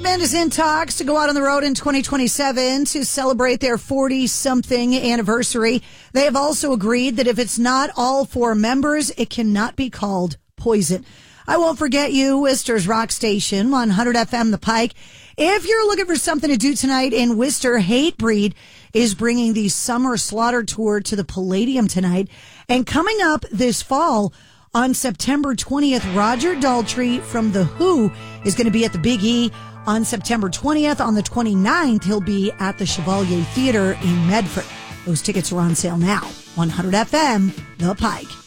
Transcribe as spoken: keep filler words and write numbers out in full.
band is in talks to go out on the road in twenty twenty-seven to celebrate their forty-something anniversary. They have also agreed that if it's not all four members, it cannot be called Poison. I Won't Forget You, Worcester's rock station, one hundred F M The Pike. If you're looking for something to do tonight in Worcester, Hatebreed is bringing the Summer Slaughter Tour to the Palladium tonight. And coming up this fall, on September twentieth, Roger Daltrey from The Who is going to be at the Big E. On September twentieth, on the twenty-ninth, he'll be at the Chevalier Theater in Medford. Those tickets are on sale now. one hundred F M, The Pike.